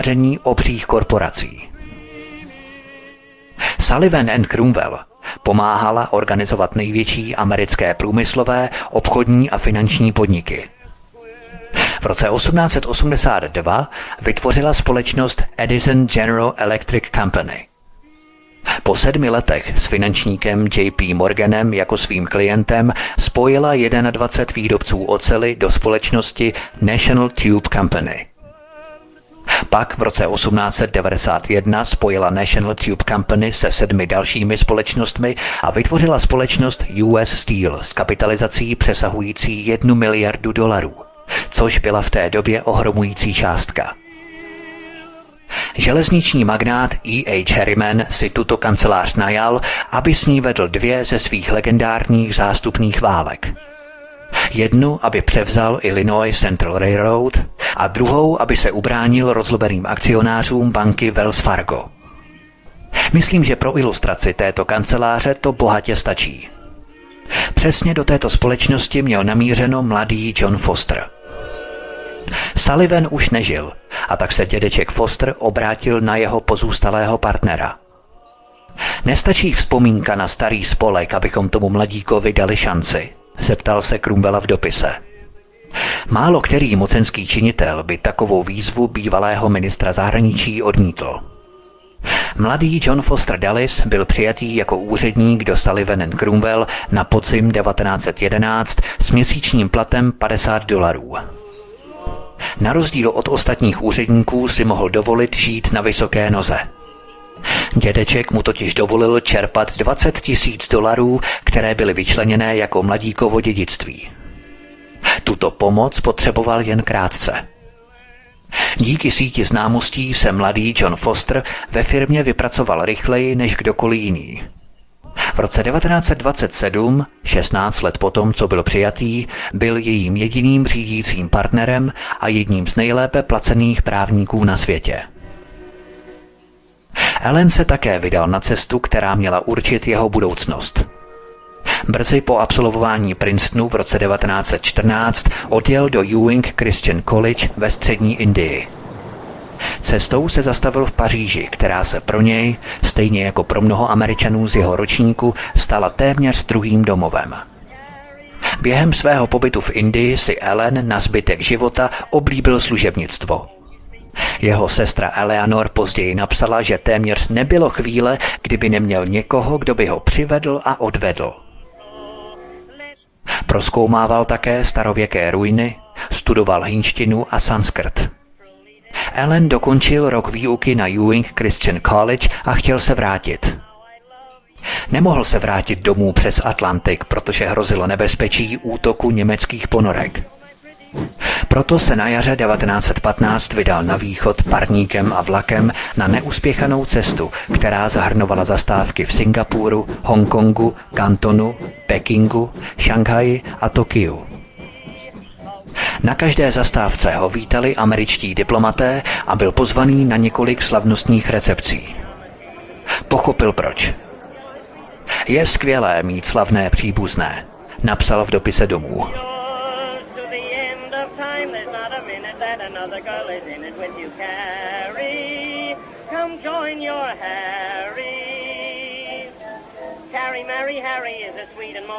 obřích korporací. Sullivan and Cromwell pomáhala organizovat největší americké průmyslové, obchodní a finanční podniky. V roce 1882 vytvořila společnost Edison General Electric Company. Po 7 letech s finančníkem J.P. Morganem jako svým klientem spojila 21 výrobců oceli do společnosti National Tube Company. Pak v roce 1891 spojila National Tube Company se 7 dalšími společnostmi a vytvořila společnost US Steel s kapitalizací přesahující $1 miliardu, což byla v té době ohromující částka. Železniční magnát E.H. Harriman si tuto kancelář najal, aby s ní vedl 2 ze svých legendárních zástupných válek. Jednu, aby převzal Illinois Central Railroad a druhou, aby se ubránil rozlobeným akcionářům banky Wells Fargo. Myslím, že pro ilustraci této kanceláře to bohatě stačí. Přesně do této společnosti měl namířeno mladý John Foster. Sullivan už nežil a tak se dědeček Foster obrátil na jeho pozůstalého partnera. Nestačí vzpomínka na starý spolek, abychom tomu mladíkovi dali šanci, zeptal se Cromwella v dopise. Málo který mocenský činitel by takovou výzvu bývalého ministra zahraničí odmítl. Mladý John Foster Dulles byl přijatý jako úředník do Sullivan and Cromwell na podzim 1911 s měsíčním platem $50. Na rozdíl od ostatních úředníků si mohl dovolit žít na vysoké noze. Dědeček mu totiž dovolil čerpat $20,000, které byly vyčleněné jako mladíkovo dědictví. Tuto pomoc potřeboval jen krátce. Díky síti známostí se mladý John Foster ve firmě vypracoval rychleji než kdokoliv jiný. V roce 1927, 16 let potom, co byl přijatý, byl jejím jediným řídícím partnerem a jedním z nejlépe placených právníků na světě. Allen se také vydal na cestu, která měla určit jeho budoucnost. Brzy po absolvování Princetonu v roce 1914 odjel do Ewing Christian College ve střední Indii. Cestou se zastavil v Paříži, která se pro něj, stejně jako pro mnoho Američanů z jeho ročníku, stala téměř druhým domovem. Během svého pobytu v Indii si Allen na zbytek života oblíbil služebnictvo. Jeho sestra Eleanor později napsala, že téměř nebylo chvíle, kdyby neměl někoho, kdo by ho přivedl a odvedl. Prozkoumával také starověké ruiny, studoval hindštinu a sanskrt. Allen dokončil rok výuky na Ewing Christian College a chtěl se vrátit. Nemohl se vrátit domů přes Atlantik, protože hrozilo nebezpečí útoku německých ponorek. Proto se na jaře 1915 vydal na východ parníkem a vlakem na neuspěchanou cestu, která zahrnovala zastávky v Singapuru, Hongkongu, Kantonu, Pekingu, Šanghaji a Tokiu. Na každé zastávce ho vítali američtí diplomaté a byl pozvaný na několik slavnostních recepcí. Pochopil proč. Je skvělé mít slavné příbuzné, napsal v dopise domů. Harry, Mary, Harry is a sweet and